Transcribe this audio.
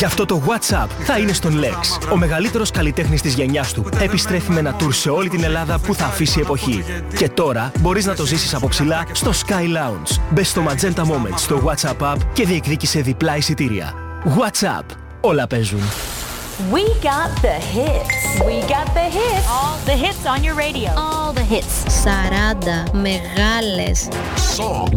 Γι' αυτό το WhatsApp θα είναι στον Lex. Ο μεγαλύτερος καλλιτέχνης της γενιάς του επιστρέφει με ένα tour σε όλη την Ελλάδα που θα αφήσει εποχή. Και τώρα μπορείς να το ζήσεις από ψηλά στο Sky Lounge. Μπες στο Magenta Moments στο WhatsApp app και διεκδίκησε διπλά εισιτήρια. WhatsApp. Όλα παίζουν. We got the hits. We got the hits. All the hits on your radio. All the hits. 40 μεγάλες